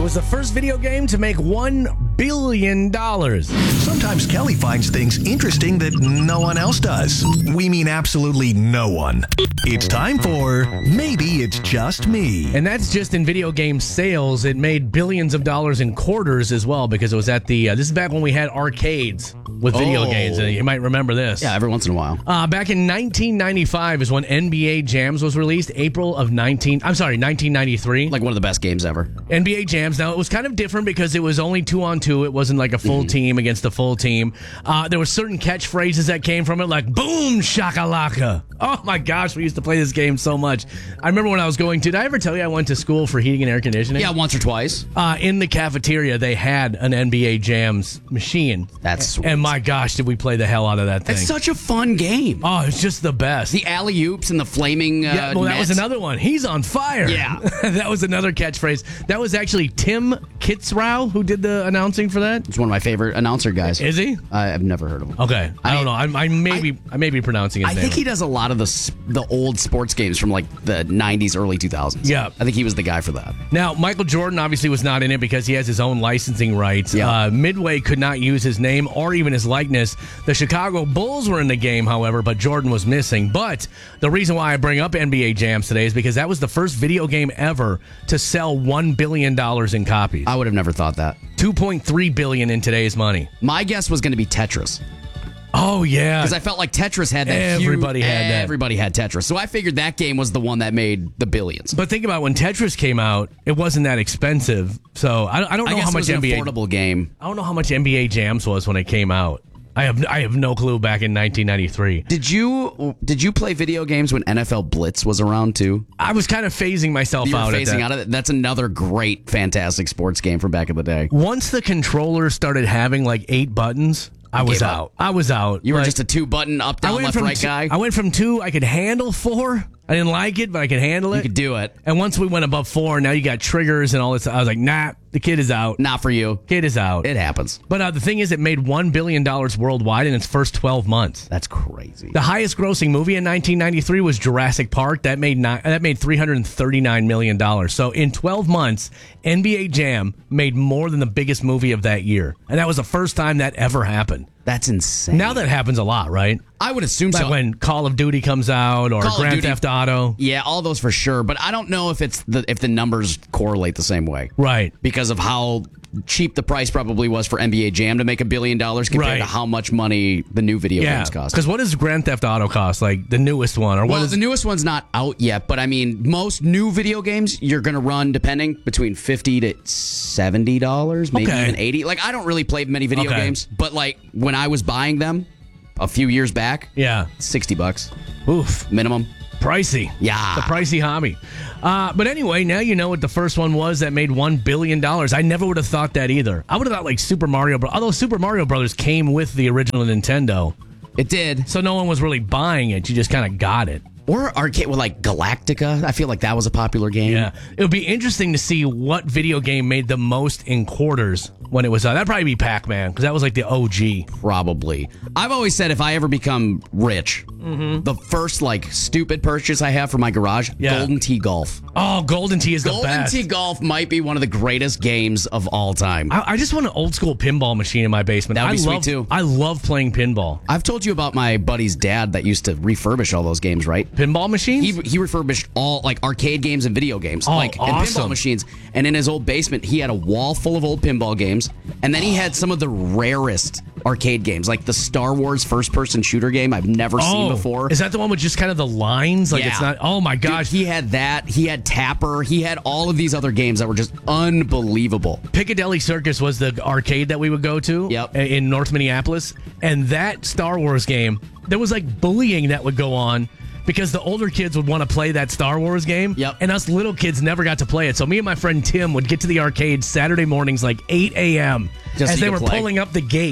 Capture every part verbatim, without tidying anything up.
It was the first video game to make one billion dollars. Sometimes Kelly finds things interesting that no one else does. We mean absolutely no one. It's time for Maybe It's Just Me. And that's just in video game sales. It made billions of dollars in quarters as well because it was at the, uh, this is back when we had arcades with video Oh. games. And you might remember this. Yeah, every once in a while. Uh, back in nineteen ninety-five is when N B A Jams was released. April of nineteen, I'm sorry, nineteen ninety-three. Like one of the best games ever. N B A Jams. Now, it was kind of different because it was only two on two. It wasn't like a full Mm-hmm. team against a full team. Uh, there were certain catchphrases that came from it, like boom shakalaka. Oh my gosh, we used to play this game so much. I remember when I was going to, did I ever tell you I went to school for heating and air conditioning? Yeah, once or twice. Uh, in the cafeteria, they had an N B A Jams machine. That's sweet. And my gosh, did we play the hell out of that thing. It's such a fun game. Oh, it's just the best. The alley-oops and the flaming uh, Yeah, well, that was net. another one. He's on fire. Yeah. That was another catchphrase. That was actually Tim Kitzrow who did the announcing for that. It's one of my favorite announcer guys. Is he? I, I've never heard of him. Okay. I, I- don't know. I, I may be I may be pronouncing his I name. think he does a lot of the s- the old sports games from like the nineties, early two thousands. Yeah. I think he was the guy for that. Now, Michael Jordan obviously was not in it because he has his own licensing rights. Yeah. Uh, Midway could not use his name or even his likeness. The Chicago Bulls were in the game, however, but Jordan was missing. But the reason why I bring up N B A Jams today is because that was the first video game ever to sell one billion dollars in copies. I would have never thought that. two point three billion dollars in today's money. My guess was going to be Tetris. Oh, yeah. Because I felt like Tetris had that. Everybody huge, had that. Everybody had Tetris. So I figured that game was the one that made the billions. But think about when Tetris came out, it wasn't that expensive. So I, I don't know I guess how it much was an N B A affordable game. I don't know how much N B A Jams was when it came out. I have I have no clue back in nineteen ninety-three. Did you did you play video games when N F L Blitz was around too? I was kind of phasing myself You were out. at phasing that. out of it. That's another great, fantastic sports game from back in the day. Once the controller started having like eight buttons, I was Gave up. out. I was out. You were Like, just a two button up, I down, went left, from right two, guy. I went from two. I could handle four. I didn't like it, but I could handle it. You could do it. And once we went above four, now you got triggers and all this. I was like, nah, the kid is out. Not for you. Kid is out. It happens. But uh, the thing is, it made one billion dollars worldwide in its first twelve months. That's crazy. The highest grossing movie in nineteen ninety-three was Jurassic Park. That made ni- that made three hundred thirty-nine million dollars. So in twelve months, N B A Jam made more than the biggest movie of that year. And that was the first time that ever happened. That's insane. Now that happens a lot, right? I would assume Like so. when Call of Duty comes out or Call of Grand Duty- Theft Auto. Yeah, all those for sure. But I don't know if it's the if the numbers correlate the same way. Right. Because of how cheap the price probably was for N B A Jam to make a billion dollars compared Right. to how much money the new video Yeah. games cost. Because what does Grand Theft Auto cost? Like the newest one? Or what Well, is the newest one's not out yet, but I mean, most new video games you're going to run depending between fifty to seventy dollars, maybe Okay. even eighty. Like I don't really play many video Okay. games, but like when I was buying them a few years back, Yeah. sixty bucks Oof. minimum. Pricey. Yeah. It's a pricey hobby. Uh, but anyway, now you know what the first one was that made one billion dollars. I never would have thought that either. I would have thought like Super Mario Bros. Although Super Mario Brothers came with the original Nintendo. It did. So no one was really buying it. You just kind of got it. Or arcade, well, like Galactica. I feel like that was a popular game. Yeah. It would be interesting to see what video game made the most in quarters when it was out. That'd probably be Pac-Man because that was like the O G. Probably. I've always said if I ever become rich, the first like stupid purchase I have for my garage, Yeah. Golden Tee Golf. Oh, Golden Tee is the Golden best. Tee Golf might be one of the greatest games of all time. I, I just want an old school pinball machine in my basement. That would I be sweet, love, too. I love playing pinball. I've told you about my buddy's dad that used to refurbish all those games, right? Pinball machines? He, he refurbished all like arcade games and video games, Oh, like and awesome. pinball machines. And in his old basement, he had a wall full of old pinball games, and then he had some of the rarest arcade games, like the Star Wars first-person shooter game I've never seen before. Is that the one with just kind of the lines? Like Yeah. it's not. Oh my Dude, gosh! he had that. He had Tapper. He had all of these other games that were just unbelievable. Piccadilly Circus was the arcade that we would go to. Yep. a- in North Minneapolis, and that Star Wars game, there was like bullying that would go on. Because the older kids would want to play that Star Wars game. Yep. And us little kids never got to play it. So me and my friend Tim would get to the arcade Saturday mornings like eight a.m. Just so as you they could were play. pulling up the gate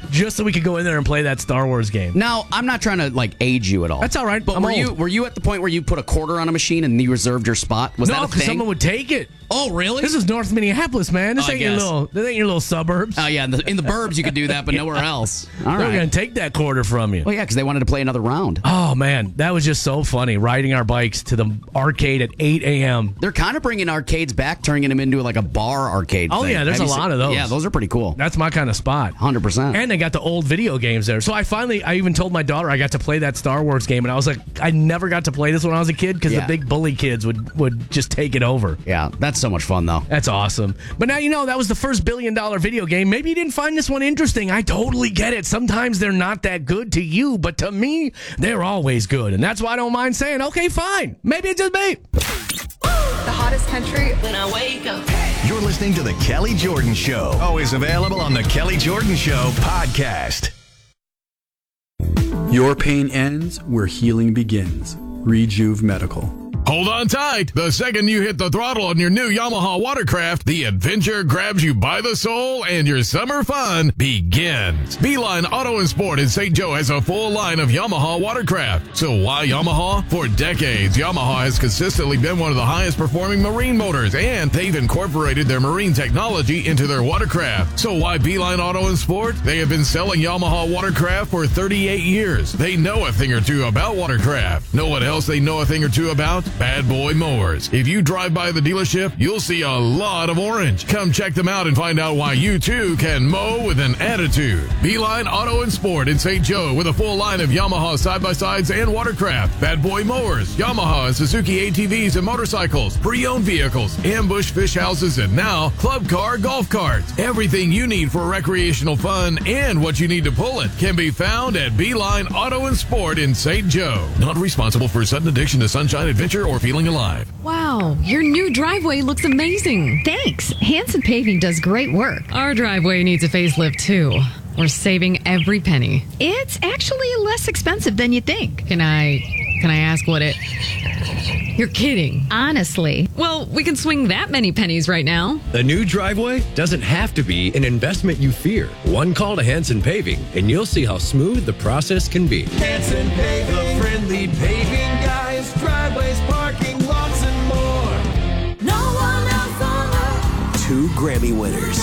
just so we could go in there and play that Star Wars game. Now, I'm not trying to like age you at all. That's all right. But I'm were old. you were you at the point where you put a quarter on a machine and you reserved your spot? Was no, that a because thing? someone would take it. Oh, really? This is North Minneapolis, man. This Oh, I ain't your guess. little. This ain't your little suburbs. Oh yeah, in the, in the burbs you could do that, but nowhere else. All They're right. gonna take that quarter from you. Well, yeah, because they wanted to play another round. Oh man, that was just so funny. Riding our bikes to the arcade at eight a.m. They're kind of bringing arcades back, turning them into like a bar arcade. Oh, thing. yeah, there's Have a you lot seen- of those. Yeah, those are pretty cool. That's my kind of spot. one hundred percent. And they got the old video games there. So I finally, I even told my daughter I got to play that Star Wars game, and I was like, I never got to play this when I was a kid because Yeah. the big bully kids would would just take it over. Yeah, that's so much fun though. That's awesome. But now you know that was the first billion dollar video game. Maybe you didn't find this one interesting. I totally get it. Sometimes they're not that good to you, but to me, they're always good. And that's why I don't mind saying, okay, fine. Maybe it's just me. The hottest country when I wake up. You're listening to The Kelly Jordan Show. Always available on The Kelly Jordan Show podcast. Your pain ends where healing begins. Rejuve Medical. Hold on tight. The second you hit the throttle on your new Yamaha Watercraft, the adventure grabs you by the soul and your summer fun begins. Beeline Auto and Sport in Saint Joe has a full line of Yamaha Watercraft. So why Yamaha? For decades, Yamaha has consistently been one of the highest performing marine motors, and they've incorporated their marine technology into their watercraft. So why Beeline Auto and Sport? They have been selling Yamaha Watercraft for thirty-eight years. They know a thing or two about watercraft. Know what else they know a thing or two about? Bad Boy Mowers. If you drive by the dealership, you'll see a lot of orange. Come check them out and find out why you too can mow with an attitude. Beeline Auto and Sport in Saint Joe with a full line of Yamaha side-by-sides and watercraft, Bad Boy Mowers, Yamaha and Suzuki A T Vs and motorcycles, pre-owned vehicles, ambush fish houses, and now club car golf carts. Everything you need for recreational fun and what you need to pull it can be found at Beeline Auto and Sport in Saint Joe. Not responsible for sudden addiction to sunshine, adventure, or feeling alive. Wow, your new driveway looks amazing. Thanks. Hanson Paving does great work. Our driveway needs a facelift too. We're saving every penny. It's actually less expensive than you think. Can I can I ask what it You're kidding. Honestly. Well, we can swing that many pennies right now. The new driveway doesn't have to be an investment you fear. One call to Hanson Paving, and you'll see how smooth the process can be. Hanson Paving, the friendly paving guys, driveways, parking lots, and more. No one else on earth. Two Grammy winners.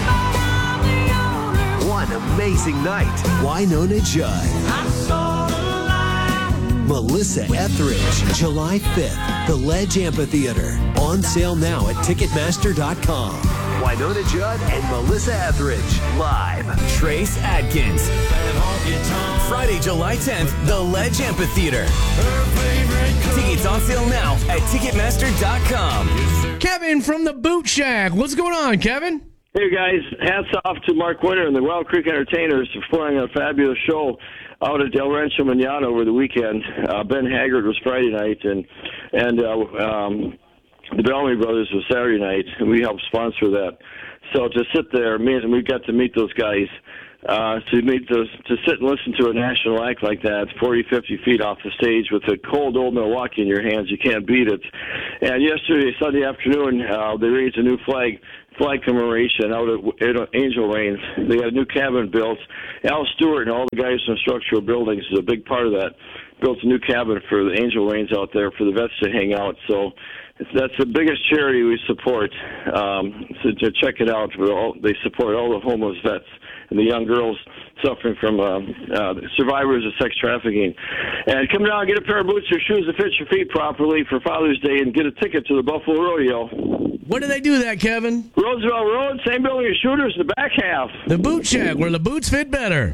One amazing night. Wynonna Judd. I saw the light. Melissa Etheridge. July fifth. The Ledge Amphitheater. On sale now at Ticketmaster dot com. Wynonna Judd and Melissa Etheridge. Live. Trace Adkins. Friday, July tenth, The Ledge Amphitheater. Tickets on sale now at Ticketmaster dot com. Kevin from the Boot Shack. What's going on, Kevin? Hey guys, hats off to Mark Winter and the Wild Creek Entertainers for putting on a fabulous show out at Del Rancho Manana over the weekend. Uh, Ben Haggard was Friday night, and and uh, um, the Bellamy Brothers was Saturday night, and we helped sponsor that. So to sit there, me and we got to meet those guys. Uh, to meet those, to sit and listen to a national act like that, forty, fifty feet off the stage with a cold old Milwaukee in your hands, you can't beat it. And yesterday, Sunday afternoon, uh, they raised a new flag, flag commemoration out at, at Angel Range. They had a new cabin built. Al Stewart and all the guys from Structural Buildings is a big part of that. Built a new cabin for the Angel Range out there for the vets to hang out. So that's the biggest charity we support. Um, so to check it out, they support all the homeless vets and the young girls suffering from uh, uh, survivors of sex trafficking. And come down, get a pair of boots or shoes that fit your feet properly for Father's Day, and get a ticket to the Buffalo Rodeo. Where do they do that, Kevin? Roosevelt Road, same building as Shooters, the back half. The Boot Shack, where the boots fit better.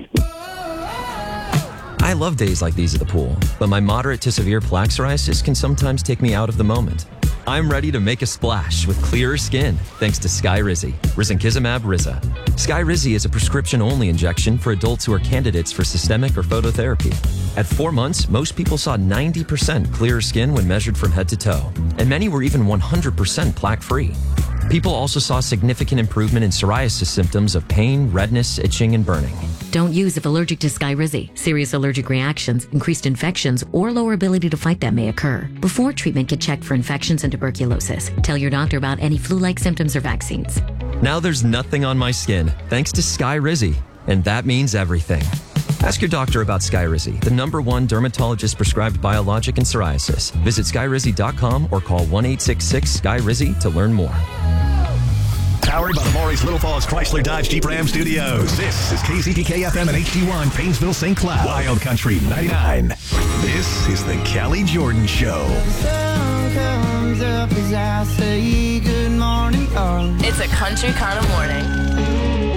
I love days like these at the pool, but my moderate to severe plaque psoriasis can sometimes take me out of the moment. I'm ready to make a splash with clearer skin thanks to Skyrizi, risankizumab Riza. Skyrizi is a prescription-only injection for adults who are candidates for systemic or phototherapy. At four months, most people saw ninety percent clearer skin when measured from head to toe, and many were even one hundred percent plaque-free. People also saw significant improvement in psoriasis symptoms of pain, redness, itching, and burning. Don't use if allergic to Skyrizi. Serious allergic reactions, increased infections, or lower ability to fight them may occur. Before treatment, get checked for infections and tuberculosis. Tell your doctor about any flu-like symptoms or vaccines. Now there's nothing on my skin, thanks to Skyrizi. And that means everything. Ask your doctor about Skyrizi, the number one dermatologist-prescribed biologic in psoriasis. Visit skyrizi dot com or call one eight six six sky rizi to learn more. Powered by the Maurice Little Falls Chrysler Dodge Jeep Ram Studios. This is K Z T K F M and H D one, Painesville, Saint Cloud. Wild Country ninety-nine. This is the Callie Jordan Show. The sun comes up as I say good morning, darling. It's a country kind of morning.